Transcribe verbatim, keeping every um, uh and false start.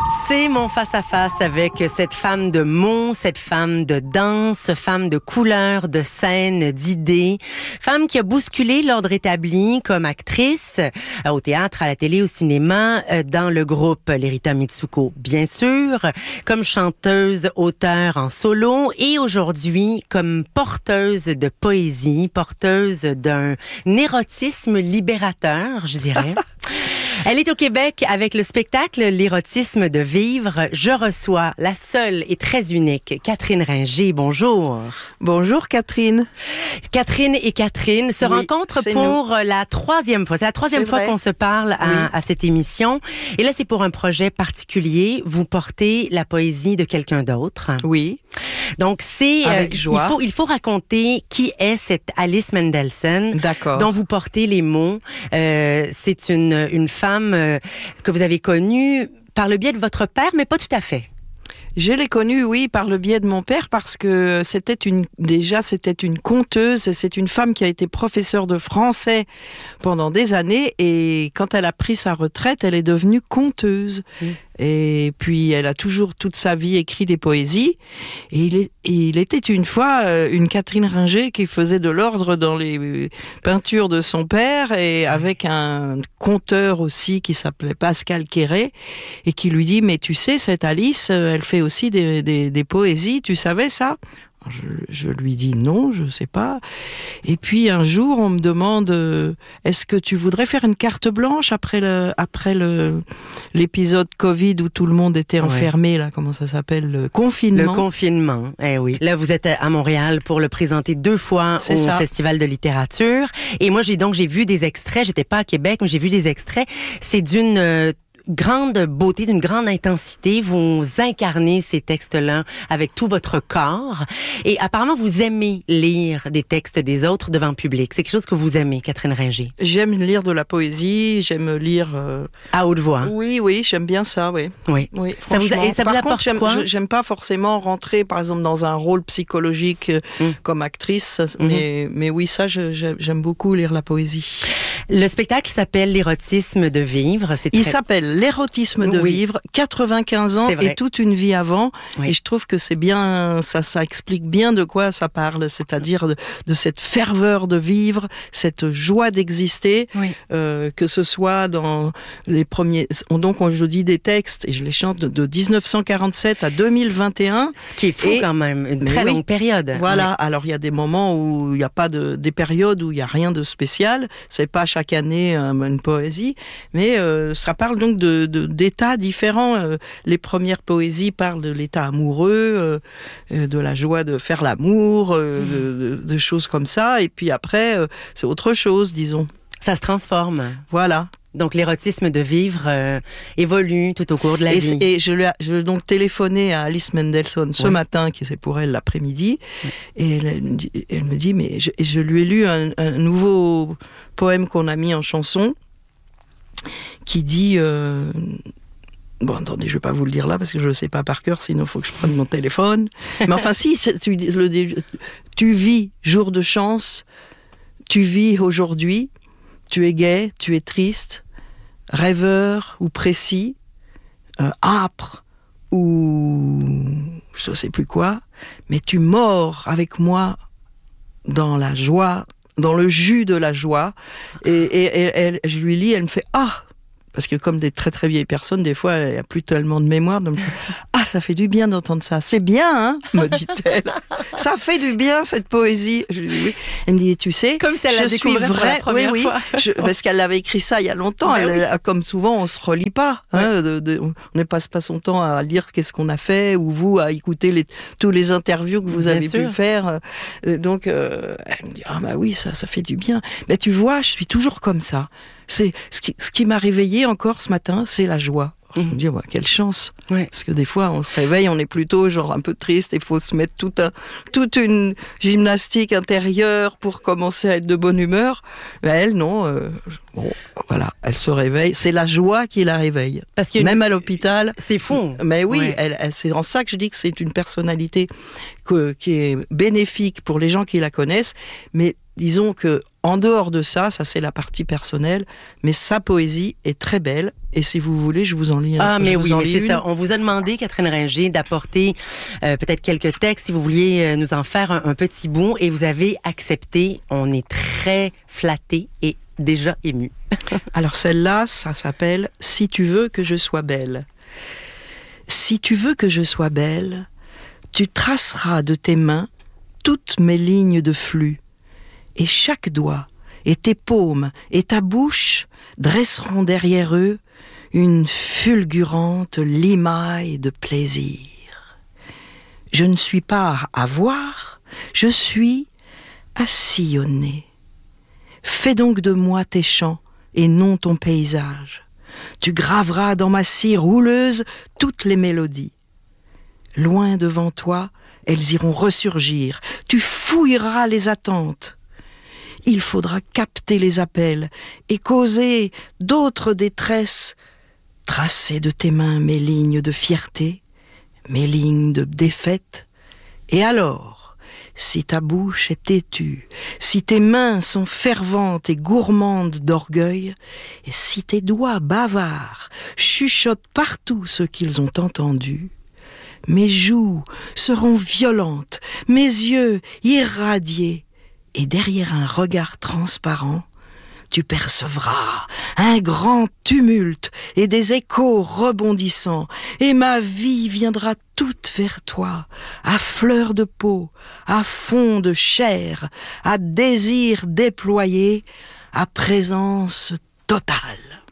C'est mon face-à-face avec cette femme de mots, cette femme de danse, femme de couleurs, de scènes, d'idées, femme qui a bousculé l'ordre établi comme actrice au théâtre, à la télé, au cinéma, dans le groupe Lerita Mitsuko, bien sûr, comme chanteuse, auteure en solo et aujourd'hui comme porteuse de poésie, porteuse d'un érotisme libérateur, je dirais. Elle est au Québec avec le spectacle L'érotisme de vivre. Je reçois la seule et très unique Catherine Ringer. Bonjour. Bonjour Catherine. Catherine et Catherine se oui, rencontrent pour nous. la troisième fois. C'est la troisième c'est fois vrai. qu'on se parle à, oui. à cette émission. Et là, c'est pour un projet particulier. Vous portez la poésie de quelqu'un d'autre. Oui. Donc, c'est... Avec euh, joie. Il faut, il faut raconter qui est cette Alice Mendelssohn D'accord. dont vous portez les mots. Euh, c'est une, une femme euh, que vous avez connue par le biais de votre père, mais pas tout à fait. Je l'ai connue, oui, par le biais de mon père, parce que c'était une, déjà, c'était une conteuse. C'est une femme qui a été professeure de français pendant des années, et quand elle a pris sa retraite, elle est devenue conteuse. Mmh. Et puis, elle a toujours, toute sa vie, écrit des poésies. Et il, est, et il était une fois euh, une Catherine Ringer qui faisait de l'ordre dans les peintures de son père, et avec un conteur aussi qui s'appelait Pascal Quéré, et qui lui dit « Mais tu sais, cette Alice, elle fait aussi des, des, des poésies, tu savais ça ?» Je, je lui dis non, je sais pas. Et puis un jour, on me demande euh, est-ce que tu voudrais faire une carte blanche après le après le l'épisode Covid où tout le monde était ouais. enfermé là, comment ça s'appelle, le confinement. Le confinement. Eh oui. Là, vous êtes à Montréal pour le présenter deux fois C'est au ça. Festival de littérature. Et moi, j'ai donc j'ai vu des extraits. J'étais pas à Québec, mais j'ai vu des extraits. C'est d'une euh, grande beauté, d'une grande intensité. Vous incarnez ces textes-là avec tout votre corps. Et apparemment, vous aimez lire des textes des autres devant le public. C'est quelque chose que vous aimez, Catherine Ringer. J'aime lire de la poésie, j'aime lire... Euh... À haute voix. Oui, oui, j'aime bien ça, oui. Oui. oui ça vous, et ça par vous contre, apporte j'aime, quoi? J'aime pas forcément rentrer, par exemple, dans un rôle psychologique mm. comme actrice. Mm-hmm. Mais, mais oui, ça, je, j'aime beaucoup lire la poésie. Le spectacle s'appelle L'érotisme de vivre. C'est Il très... s'appelle L'érotisme de oui. vivre, quatre-vingt-quinze ans et toute une vie avant. Oui. Et je trouve que c'est bien, ça, ça explique bien de quoi ça parle, c'est-à-dire de, de cette ferveur de vivre, cette joie d'exister, oui. euh, que ce soit dans les premiers... Donc, on, je dis des textes, et je les chante de, de dix-neuf cent quarante-sept à deux mille vingt et un. Ce qui est fou et, quand même, une très oui, longue période. Voilà, oui. Alors il y a des moments où il n'y a pas de... des périodes où il n'y a rien de spécial, c'est pas chaque année euh, une poésie, mais euh, ça parle donc de, de, d'états différents. Euh, les premières poésies parlent de l'état amoureux, euh, de la joie de faire l'amour, euh, mmh. de, de, de choses comme ça, et puis après, euh, c'est autre chose, disons. Ça se transforme. Voilà. Donc, l'érotisme de vivre euh, évolue tout au cours de la et vie. Et je lui ai je, donc téléphoné à Alice Mendelssohn ce oui. matin, qui c'est pour elle l'après-midi, oui. et elle, elle, me dit, elle me dit, mais je, je lui ai lu un, un nouveau poème qu'on a mis en chanson, qui dit... Euh, Bon, attendez, je vais pas vous le dire là parce que je le sais pas par cœur, sinon il faut que je prenne mon téléphone. Mais enfin, si, tu, le, tu vis jour de chance, tu vis aujourd'hui, tu es gai, tu es triste, rêveur ou précis, euh, âpre ou je sais plus quoi, mais tu mords avec moi dans la joie, dans le jus de la joie. Et, et, et elle, je lui lis, elle me fait « Ah !» Parce que comme des très très vieilles personnes, des fois, il n'y a plus tellement de mémoire. Donc, ah, ça fait du bien d'entendre ça. C'est bien, hein, me dit-elle. Ça fait du bien, cette poésie. Je lui dis, oui. Elle me dit, tu sais, comme si elle je suis vraie. Oui, oui, fois. je, parce qu'elle avait écrit ça il y a longtemps. Ben elle, oui. Comme souvent, on se relit pas. Ouais. Hein, de, de, on ne passe pas son temps à lire qu'est-ce qu'on a fait, ou vous, à écouter les, tous les interviews que vous bien avez sûr. pu faire. Donc, euh, elle me dit, ah bah oui, ça, ça fait du bien. Mais tu vois, je suis toujours comme ça. C'est ce qui, ce qui m'a réveillée encore ce matin, c'est la joie. Je me dis, ouais, quelle chance. Ouais. Parce que des fois, on se réveille, on est plutôt genre un peu triste, il faut se mettre tout un, toute une gymnastique intérieure pour commencer à être de bonne humeur. Mais elle, non. Euh, bon, voilà, elle se réveille. C'est la joie qui la réveille. Parce que même à l'hôpital. C'est fou. Mais oui, ouais. elle, elle, c'est en ça que je dis que c'est une personnalité que, qui est bénéfique pour les gens qui la connaissent. Mais disons que en dehors de ça, ça c'est la partie personnelle, mais sa poésie est très belle. Et si vous voulez, je vous en lis. Ah, mais oui, mais c'est une. ça. On vous a demandé, Catherine Ringer, d'apporter euh, peut-être quelques textes, si vous vouliez euh, nous en faire un, un petit bout, et vous avez accepté. On est très flattés et déjà émus. Alors celle-là, ça s'appelle « Si tu veux que je sois belle ». Si tu veux que je sois belle, tu traceras de tes mains toutes mes lignes de flux, et chaque doigt, et tes paumes, et ta bouche dresseront derrière eux une fulgurante limaille de plaisir. Je ne suis pas à voir, je suis à sillonner. Fais donc de moi tes chants et non ton paysage. Tu graveras dans ma cire houleuse toutes les mélodies. Loin devant toi, elles iront ressurgir. Tu fouilleras les attentes. Il faudra capter les appels et causer d'autres détresses. Tracer de tes mains mes lignes de fierté, mes lignes de défaite. Et alors, si ta bouche est têtue, si tes mains sont ferventes et gourmandes d'orgueil, et si tes doigts bavards chuchotent partout ce qu'ils ont entendu, mes joues seront violentes, mes yeux irradiés, et derrière un regard transparent, tu percevras un grand tumulte et des échos rebondissants, et ma vie viendra toute vers toi, à fleur de peau, à fond de chair, à désir déployé, à présence totale.